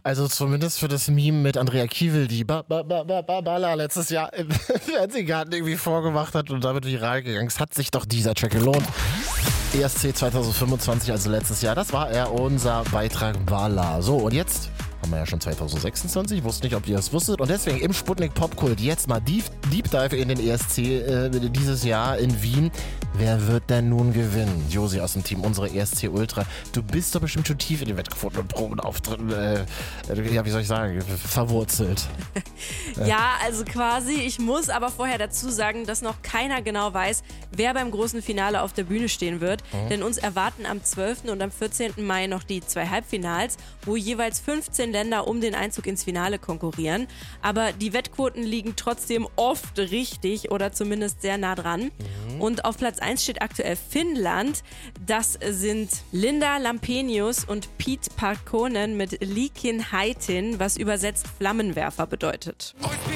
Also zumindest für das Meme mit Andrea Kiewel, die Bala letztes Jahr im Fernsehgarten irgendwie vorgemacht hat und damit viral gegangen ist, hat sich doch dieser Track gelohnt. ESC 2025, also letztes Jahr, das war unser Beitrag Bala. So, und jetzt haben wir ja schon 2026, wusste nicht, ob ihr das wusstet. Und deswegen im Sputnik Popkult jetzt mal Deep Dive in den ESC dieses Jahr in Wien. Wer wird denn nun gewinnen? Josi aus dem Team, unsere ESC Ultra. Du bist doch bestimmt schon tief in den Wettquoten und Probenauftritten, ja, wie soll ich sagen, verwurzelt. Ja, also quasi. Ich muss aber vorher dazu sagen, dass noch keiner genau weiß, wer beim großen Finale auf der Bühne stehen wird. Denn uns erwarten am 12. und am 14. Mai noch die 2 Halbfinals, wo jeweils 15 Länder um den Einzug ins Finale konkurrieren. Aber die Wettquoten liegen trotzdem oft richtig oder zumindest sehr nah dran. Und auf Platz 1 steht aktuell Finnland. Das sind Linda Lampenius und Pete Parkkonen mit Liikin Haitin, was übersetzt Flammenwerfer bedeutet.